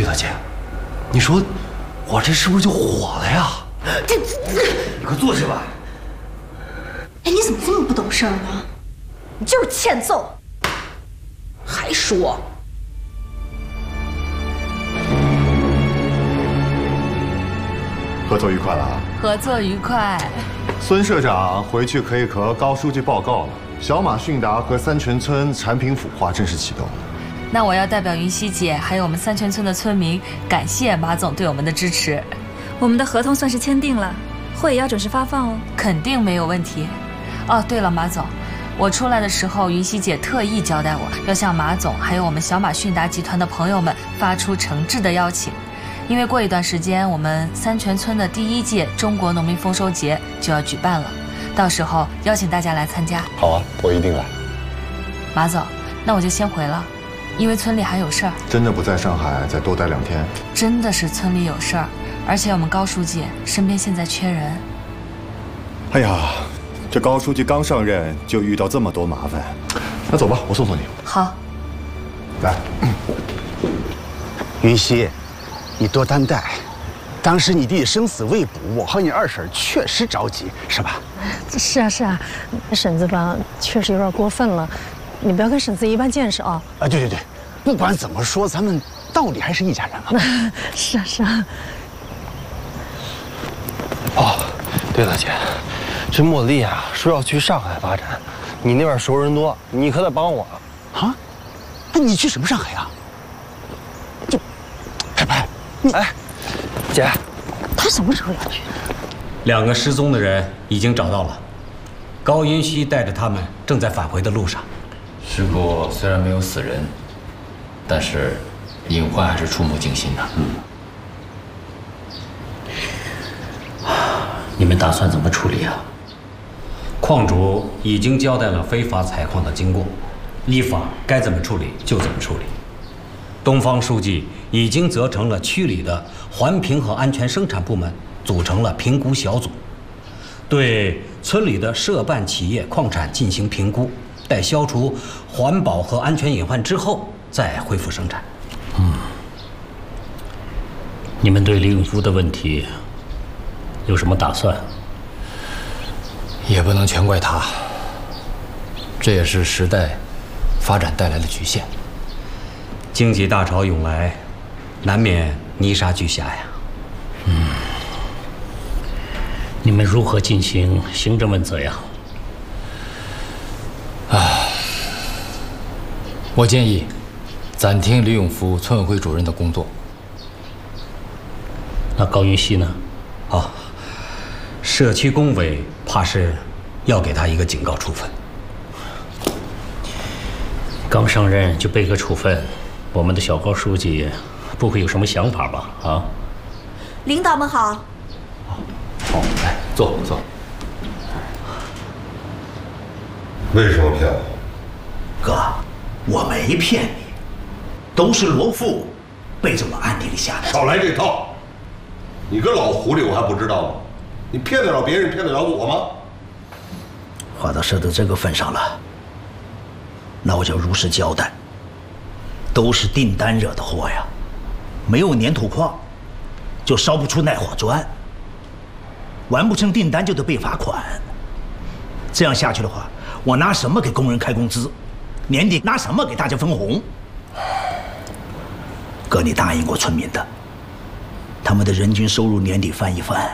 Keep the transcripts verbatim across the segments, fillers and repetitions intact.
对了，姐，你说我这是不是就火了呀？ 这这， 你快坐下吧。 哎，你怎么这么不懂事儿呢？你就是欠揍，还说。 合作愉快了啊！ 合作愉快。 孙社长回去可以和高书记报告了。小马迅达和三泉村产品孵化正式启动。 那我要代表云溪姐还有我们三泉村的村民，感谢马总对我们的支持。 我们的合同算是签订了，货也要准时发放哦。 肯定没有问题。哦，对了，马总，我出来的时候，云溪姐特意交代我要向马总还有我们小马迅达集团的朋友们发出诚挚的邀请。 因为过一段时间，我们三泉村的第一届中国农民丰收节就要举办了，到时候邀请大家来参加。 好啊，我一定来。 马总，那我就先回了，因为村里还有事儿。 真的不在上海再多待两天？ 真的是村里有事儿，而且我们高书记身边现在缺人。 哎呀，这高书记刚上任就遇到这么多麻烦。那走吧，我送送你。 好。 来， 云溪。 你多担待，当时你弟生死未卜，我和你二婶确实着急，是吧？ 是啊是啊，婶子吧，确实有点过分了，你不要跟婶子一般见识啊！ 啊，对对对，不管怎么说，咱们到底还是一家人嘛。 是啊是啊。 哦，对了，姐，这茉莉啊说要去上海发展，你那边熟人多，你可得帮我啊！那你去什么上海呀？这，拍拍。 哎，姐， 他什么时候要去？ 两个失踪的人已经找到了，高云溪带着他们正在返回的路上。 事故虽然没有死人，但是隐患还是触目惊心的。嗯， 你们打算怎么处理啊？矿主已经交代了非法采矿的经过，依法该怎么处理就怎么处理。东方书记已经责成了区里的环评和安全生产部门，组成了评估小组，对村里的涉办企业矿产进行评估，待消除环保和安全隐患之后再恢复生产。 嗯，你们对李永福的问题有什么打算？ 也不能全怪他，这也是时代发展带来的局限。 经济大潮涌来，难免泥沙俱下呀。 嗯，你们如何进行行政问责呀？ 啊，我建议暂停李永福村委会主任的工作。 那高云溪呢？ 哦，社区工委怕是要给他一个警告处分。 刚上任就被个处分。 我们的小高书记不会有什么想法吧？啊， 领导们好。 好，来坐坐。 为什么骗我？ 哥，我没骗你，都是罗富背着我暗地里下的。 少来这套！你个老狐狸，我还不知道吗？你骗得了别人，骗得了我吗？ 话都说到这个份上了，那我就如实交代。 都是订单惹的祸呀！没有粘土矿，就烧不出耐火砖；完不成订单就得被罚款。这样下去的话，我拿什么给工人开工资？年底拿什么给大家分红？哥，你答应过村民的，他们的人均收入年底翻一番。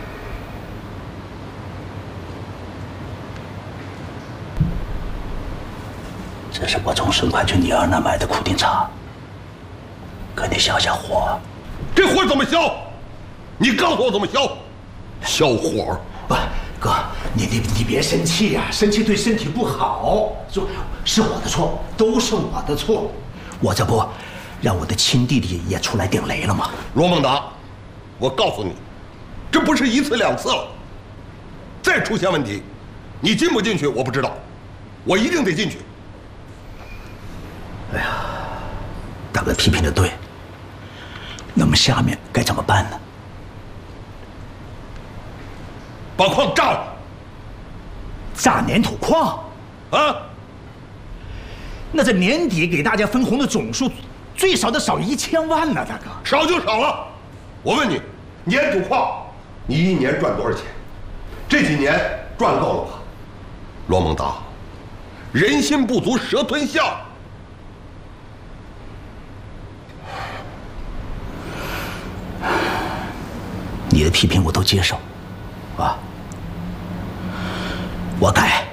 这是我从孙快军女儿那买的苦丁茶，哥你消消火。 这火怎么消？你告诉我怎么消？消火？ 不，哥，你你你别生气呀、啊，生气对身体不好。说是我的错，都是我的错，我这不让我的亲弟弟也出来顶雷了吗？ 罗孟达，我告诉你，这不是一次两次了。再出现问题，你进不进去我不知道，我一定得进去。 哎呀，大哥批评的对，那么下面该怎么办呢？ 把矿炸了， 炸粘土矿啊！ 那在年底给大家分红的总数最少得少一千万呢，大哥。 少就少了。我问你，粘土矿，你一年赚多少钱？这几年赚够了吧？罗蒙达，人心不足蛇吞象。 你的批评我都接受，啊，我改。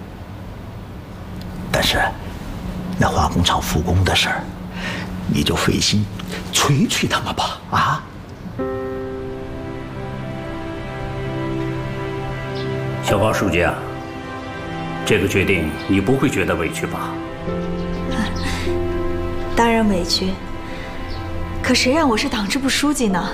但是，那化工厂复工的事儿，你就费心催催他们吧，啊！ 小高书记啊，这个决定你不会觉得委屈吧？ 当然委屈，可谁让我是党支部书记呢？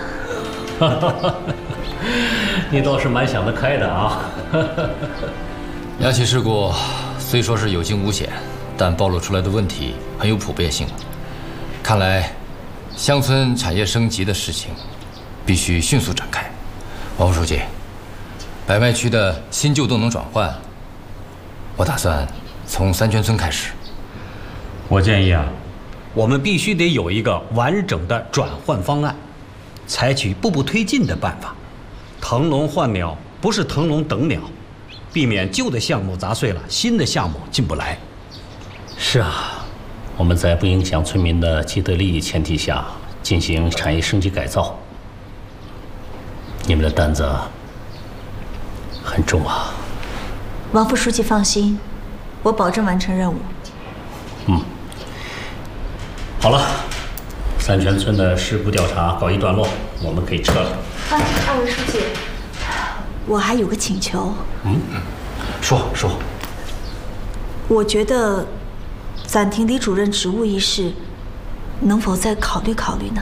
你倒是蛮想得开的啊！ 两起事故虽说是有惊无险，但暴露出来的问题很有普遍性。看来，乡村产业升级的事情必须迅速展开。王副书记，百脉区的新旧动能转换，我打算从三泉村开始。 我建议啊，我们必须得有一个完整的转换方案。采取步步推进的办法，腾笼换鸟不是腾笼等鸟，避免旧的项目砸碎了，新的项目进不来。 是啊，我们在不影响村民的既得利益前提下进行产业升级改造。你们的担子很重啊。 王副书记放心，我保证完成任务。 嗯，好了。三泉村的事故调查告一段落，我们可以撤了。 啊，二位书记，我还有个请求。 嗯，说说。 我觉得暂停李主任职务一事，能否再考虑考虑呢？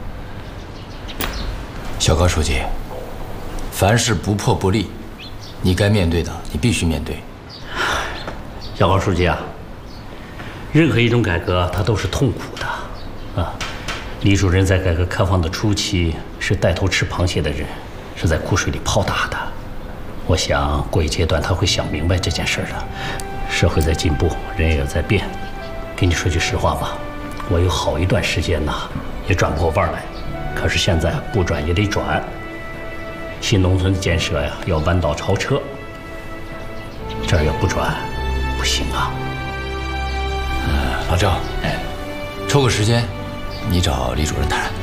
小高书记，凡事不破不立，你该面对的你必须面对。 小高书记啊，任何一种改革它都是痛苦的，啊。李主任在改革开放的初期是带头吃螃蟹的人，是在苦水里泡大的。我想过一阶段他会想明白这件事的。社会在进步，人也在变。给你说句实话吧，我有好一段时间呐，也转不过弯来。可是现在不转也得转。新农村的建设呀，要弯道超车。这儿要不转，不行啊。 嗯，老郑，哎，抽个时间。你找李主任谈。